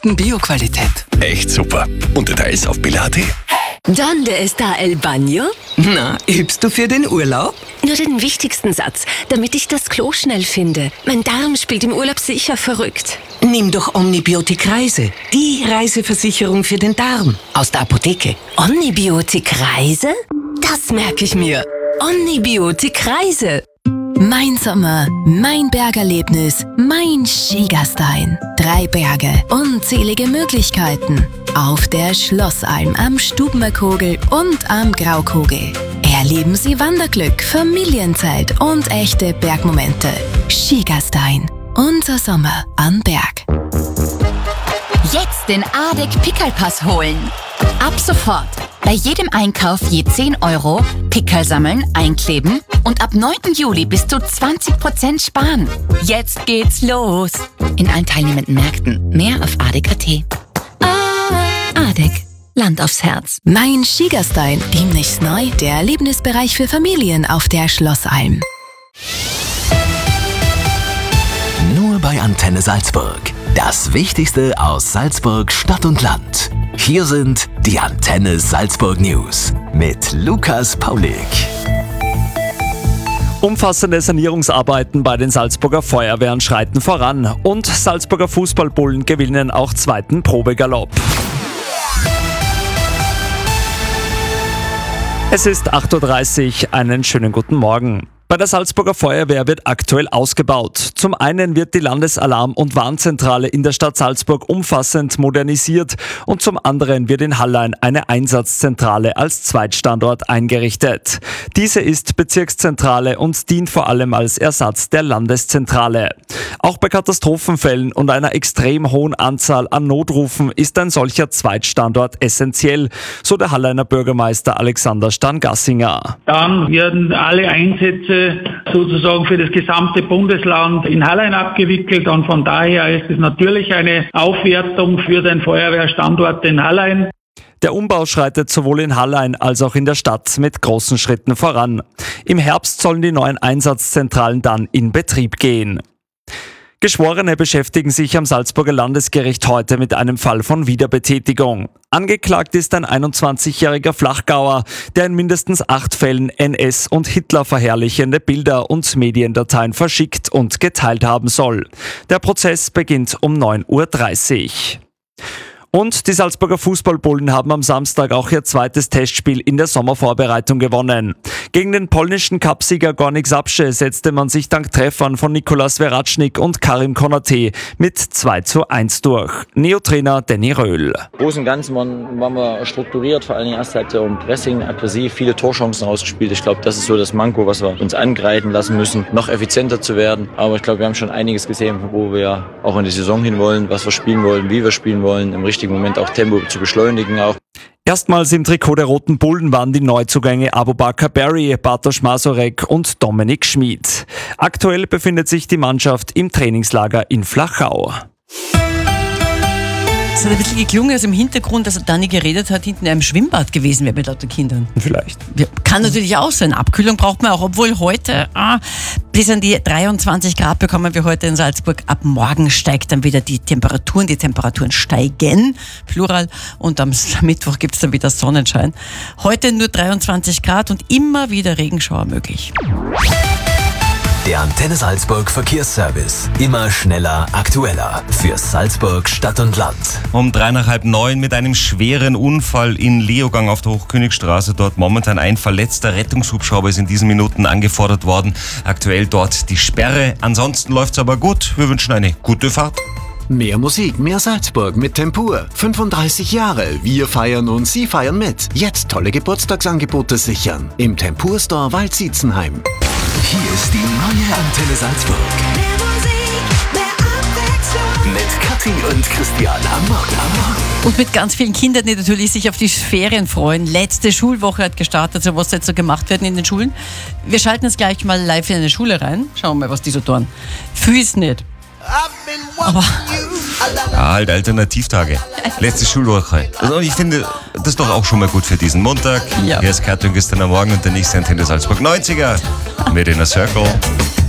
besten Bio-Qualität. Echt super. Und Details auf billa.at. ¿Dónde está el baño? Na, übst du für den Urlaub? Nur den wichtigsten Satz, damit ich das Klo schnell finde. Mein Darm spielt im Urlaub sicher verrückt. Nimm doch Omnibiotik Reise. Die Reiseversicherung für den Darm. Aus der Apotheke. Omnibiotik Reise? Das merke ich mir. Omnibiotik Reise. Mein Sommer, mein Bergerlebnis, mein Schiegerstein. 3 Berge, unzählige Möglichkeiten. Auf der Schlossalm, am Stubenerkogel und am Graukogel. Erleben Sie Wanderglück, Familienzeit und echte Bergmomente. Schiegerstein, unser Sommer am Berg. Jetzt den ADEC Pickelpass holen. Ab sofort. Bei jedem Einkauf je 10 Euro, Pickel sammeln, einkleben und ab 9. Juli bis zu 20% sparen. Jetzt geht's los. In allen teilnehmenden Märkten. Mehr auf ADEC.at. ADEC. Land aufs Herz. Mein Schiegerstein, demnächst neu, der Erlebnisbereich für Familien auf der Schlossalm. Nur bei Antenne Salzburg. Das Wichtigste aus Salzburg, Stadt und Land. Hier sind die Antenne Salzburg News mit Lukas Paulik. Umfassende Sanierungsarbeiten bei den Salzburger Feuerwehren schreiten voran und Salzburger Fußballbullen gewinnen auch zweiten Probegalopp. Es ist 8:30 Uhr, einen schönen guten Morgen. Bei der Salzburger Feuerwehr wird aktuell ausgebaut. Zum einen wird die Landesalarm- und Warnzentrale in der Stadt Salzburg umfassend modernisiert und zum anderen wird in Hallein eine Einsatzzentrale als Zweitstandort eingerichtet. Diese ist Bezirkszentrale und dient vor allem als Ersatz der Landeszentrale. Auch bei Katastrophenfällen und einer extrem hohen Anzahl an Notrufen ist ein solcher Zweitstandort essentiell, so der Halleiner Bürgermeister Alexander Stangassinger. Dann werden alle Einsätze sozusagen für das gesamte Bundesland in Hallein abgewickelt und von daher ist es natürlich eine Aufwertung für den Feuerwehrstandort in Hallein. Der Umbau schreitet sowohl in Hallein als auch in der Stadt mit großen Schritten voran. Im Herbst sollen die neuen Einsatzzentralen dann in Betrieb gehen. Geschworene beschäftigen sich am Salzburger Landesgericht heute mit einem Fall von Wiederbetätigung. Angeklagt ist ein 21-jähriger Flachgauer, der in mindestens 8 Fällen NS- und Hitler verherrlichende Bilder und Mediendateien verschickt und geteilt haben soll. Der Prozess beginnt um 9:30 Uhr. Und die Salzburger Fußballbullen haben am Samstag auch ihr zweites Testspiel in der Sommervorbereitung gewonnen. Gegen den polnischen Cupsieger Górnik Zabrze setzte man sich dank Treffern von Nikolas Veracznik und Karim Konate mit 2:1 durch. Neotrainer Danny Röhl. Im Großen und Ganzen waren wir strukturiert, vor allem in der ersten Halbzeit um Pressing, aggressiv, viele Torchancen rausgespielt. Ich glaube, das ist so das Manko, was wir uns angreifen lassen müssen, noch effizienter zu werden. Aber ich glaube, wir haben schon einiges gesehen, wo wir auch in die Saison hin wollen, was wir spielen wollen, wie wir spielen wollen, im richtigen Moment auch Tempo zu beschleunigen auch. Erstmals im Trikot der Roten Bullen waren die Neuzugänge Abubakar Barry, Bartosz Mazurek und Dominik Schmid. Aktuell befindet sich die Mannschaft im Trainingslager in Flachau. Es hat ein bisschen geklungen, als im Hintergrund, als Dani geredet hat, hinten in einem Schwimmbad gewesen wäre mit lauter Kindern. Vielleicht. Ja, kann natürlich auch sein. Abkühlung braucht man auch, obwohl heute bis an die 23 Grad bekommen wir heute in Salzburg. Ab morgen steigt dann wieder die Temperaturen steigen, Plural, und am Mittwoch gibt es dann wieder Sonnenschein. Heute nur 23 Grad und immer wieder Regenschauer möglich. Der Antenne Salzburg Verkehrsservice. Immer schneller, aktueller. Für Salzburg, Stadt und Land. Um 8:30 mit einem schweren Unfall in Leogang auf der Hochkönigstraße. Dort momentan ein verletzter Rettungshubschrauber ist in diesen Minuten angefordert worden. Aktuell dort die Sperre. Ansonsten läuft's aber gut. Wir wünschen eine gute Fahrt. Mehr Musik, mehr Salzburg mit Tempur. 35 Jahre. Wir feiern und Sie feiern mit. Jetzt tolle Geburtstagsangebote sichern. Im Tempur Store Waldsiezenheim. Hier ist die neue Antenne Salzburg. Mehr Musik, mehr Abwechslung. Mit Kathi und Christian am Morgen. Und mit ganz vielen Kindern, die natürlich sich auf die Ferien freuen. Letzte Schulwoche hat gestartet, so was jetzt so gemacht werden in den Schulen. Wir schalten jetzt gleich mal live in eine Schule rein. Schauen wir mal, was die so tun. Fühl's nicht. Aber halt Alternativtage. Letzte Schulwoche. Also ich finde, das ist doch auch schon mal gut für diesen Montag. Ja. Hier ist Kathi und gestern am Morgen und der nächste Antenne Salzburg 90er mit Inner Circle.